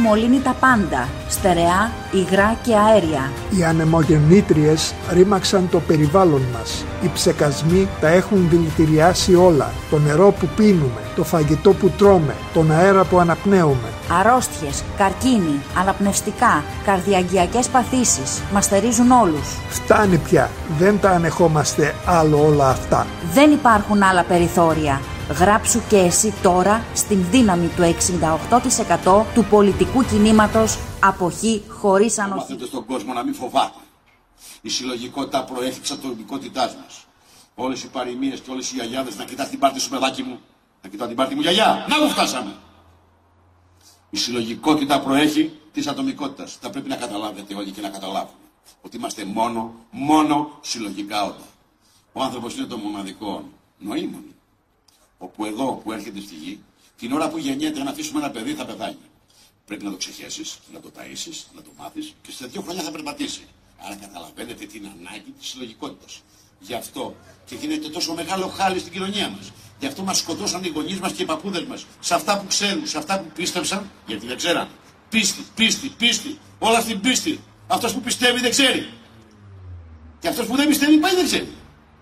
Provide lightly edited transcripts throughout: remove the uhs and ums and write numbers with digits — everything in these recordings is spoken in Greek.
μολύνει τα πάντα, στερεά, υγρά και αέρια. Οι ανεμογεννήτριες ρήμαξαν το περιβάλλον μας. Οι ψεκασμοί τα έχουν δηλητηριάσει όλα. Το νερό που πίνουμε, το φαγητό που τρώμε, τον αέρα που αναπνέουμε. Αρρώστιες, καρκίνοι, αναπνευστικά, καρδιαγγειακές παθήσεις μας θερίζουν όλους. Φτάνει πια. Δεν τα ανεχόμαστε άλλο όλα αυτά. Δεν υπάρχουν άλλα περιθώρια. Γράψου και εσύ τώρα στην δύναμη του 68% του πολιτικού κινήματος αποχή χωρίς ανοχή. Μάθετε στον κόσμο να μην φοβάται. Η συλλογικότητα προέχει της ατομικότητάς μας. Όλες οι παροιμίες και όλες οι γιαγιάδες να κοιτάς την πάρτη σου, παιδάκι μου. Να κοιτάς την πάρτη μου, γιαγιά. Να που φτάσαμε. Η συλλογικότητα προέχει της ατομικότητας. Θα πρέπει να καταλάβετε όλοι και να καταλάβουμε ότι είμαστε μόνο συλλογικά όντα. Ο άνθρωπος είναι το μοναδικό νοήμων. Όπου εδώ που έρχεται στη γη, την ώρα που γεννιέται να αφήσουμε ένα παιδί θα πεθάνει. Πρέπει να το ξεχέσεις, να το ταΐσεις, να το μάθεις και σε 2 χρόνια θα περπατήσει. Άρα καταλαβαίνετε την ανάγκη της συλλογικότητας. Γι' αυτό και γίνεται τόσο μεγάλο χάλι στην κοινωνία μας. Γι' αυτό μας σκοτώσαν οι γονείς μας και οι παππούδες μας. Σε αυτά που ξέρουν, σε αυτά που πίστεψαν, γιατί δεν ξέραν. Πίστη. Όλα στην πίστη. Αυτός που πιστεύει δεν ξέρει. Και αυτός που δεν πιστεύει πάει δεν ξέρει.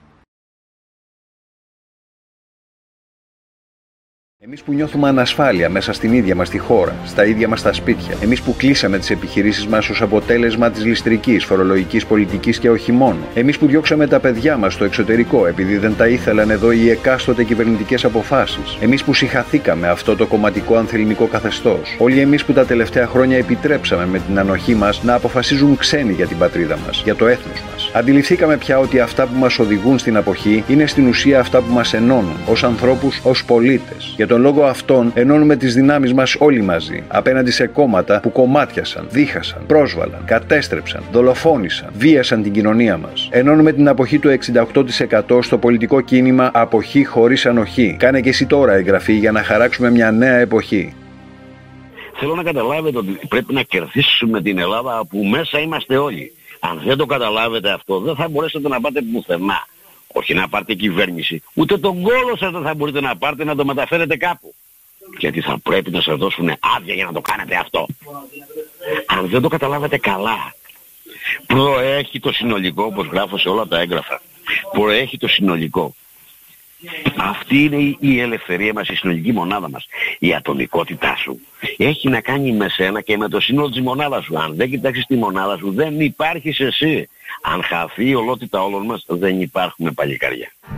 Εμείς που νιώθουμε ανασφάλεια μέσα στην ίδια μας τη χώρα, στα ίδια μας τα σπίτια. Εμείς που κλείσαμε τις επιχειρήσεις μας ως αποτέλεσμα της ληστρικής, φορολογικής πολιτικής και όχι μόνο. Εμείς που διώξαμε τα παιδιά μας στο εξωτερικό επειδή δεν τα ήθελαν εδώ οι εκάστοτε κυβερνητικές αποφάσεις. Εμείς που συχαθήκαμε αυτό το κομματικό ανθελληνικό καθεστώς. Όλοι εμείς που τα τελευταία χρόνια επιτρέψαμε με την ανοχή μας να αποφασίζουν ξένοι για την πατρίδα μας, για το έθνος μας. Αντιληφθήκαμε πια ότι αυτά που μας οδηγούν στην αποχή είναι στην ουσία αυτά που μας ενώνουν ως ανθρώπους, ως πολίτες. Για τον λόγο αυτόν ενώνουμε τις δυνάμεις μας όλοι μαζί απέναντι σε κόμματα που κομμάτιασαν, δίχασαν, πρόσβαλαν, κατέστρεψαν, δολοφόνησαν, βίασαν την κοινωνία μας. Ενώνουμε την αποχή του 68% στο πολιτικό κίνημα Αποχή χωρίς ανοχή. Κάνε και εσύ τώρα εγγραφή για να χαράξουμε μια νέα εποχή. Θέλω να καταλάβετε ότι πρέπει να κερδίσουμε την Ελλάδα που μέσα είμαστε όλοι. Αν δεν το καταλάβετε αυτό, δεν θα μπορέσετε να πάτε πουθενά. Όχι να πάρετε κυβέρνηση, ούτε τον κόλο σας δεν θα μπορείτε να πάρετε να το μεταφέρετε κάπου. Γιατί θα πρέπει να σας δώσουν άδεια για να το κάνετε αυτό. Αν δεν το καταλάβετε καλά, προέχει το συνολικό, όπως γράφω σε όλα τα έγγραφα. Προέχει το συνολικό. Αυτή είναι η ελευθερία μας, η συνολική μονάδα μας. Η ατομικότητά σου έχει να κάνει με σένα και με το σύνολο της μονάδας σου. Αν δεν κοιτάξεις τη μονάδα σου, δεν υπάρχεις εσύ. Αν χαθεί η ολότητα όλων μας, δεν υπάρχουμε παλικάρια.